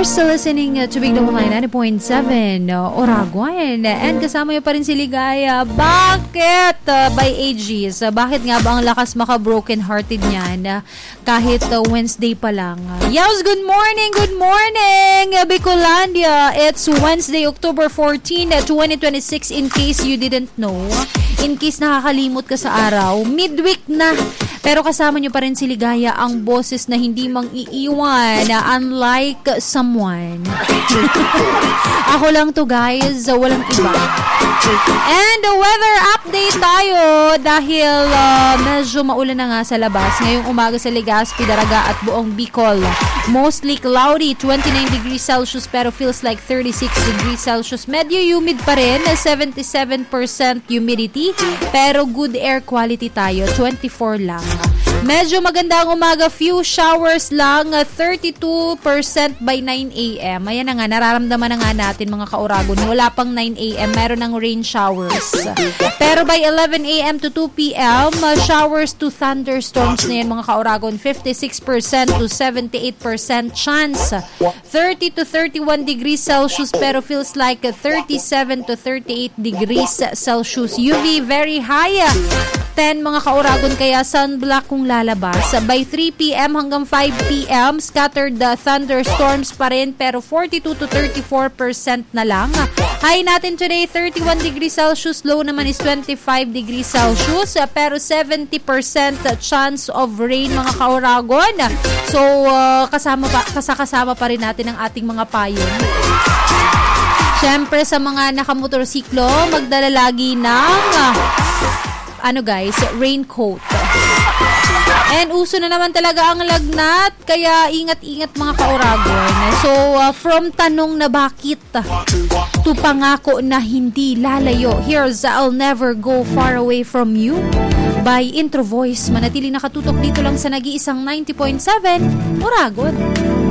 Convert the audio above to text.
You're still listening to Big Double 90.7 Oragon. And kasama niyo pa rin si Ligaya. Bakit? By Aegis. Bakit nga ba ang lakas maka-broken hearted niyan? Kahit Wednesday pa lang. Yes, good morning, Bicolandia. It's Wednesday, October 14, 2026. In case you didn't know, in case nakakalimot ka sa araw, midweek na. Pero kasama niyo pa rin si Ligaya, ang boses na hindi mang-iiwan, unlike someone. Ako lang to, guys. Walang iba. And the weather update tayo dahil medyo maulan na nga sa labas. Ngayong umaga sa Legazpi, Daraga at buong Bicol. Mostly cloudy, 29 degrees Celsius pero feels like 36 degrees Celsius. Medyo humid pa rin, 77% humidity. Pero good air quality tayo, 24 lang. Medyo maganda ang umaga, few showers lang, 32% by 9 a.m. Ayan na nga, nararamdaman na nga natin mga kauragon. Wala pang 9 a.m. meron ng rain showers. Pero by 11 a.m. to 2 p.m., showers to thunderstorms na yan mga kauragon. 56% to 78% chance. 30 to 31 degrees Celsius pero feels like 37 to 38 degrees Celsius. UV very high. 10 mga kauragon, kaya sunblock kung lalabas. By 3 p.m. hanggang 5 p.m. scattered thunderstorms pa rin pero 42 to 34% na lang. High natin today 31 degrees Celsius, low naman is 25 degrees Celsius pero 70% chance of rain mga kauragon. So kasama pa rin natin ang ating mga payong. Siyempre sa mga nakamotorsiklo, magdala lagi ng raincoat. And uso na naman talaga ang lagnat, kaya ingat-ingat mga kauragon. So, from tanong na bakit to pangako na hindi lalayo, here's I'll Never Go Far Away From You by Intro Voice. Manatiling nakatutok dito lang sa nag-iisang 90.7 Oragon.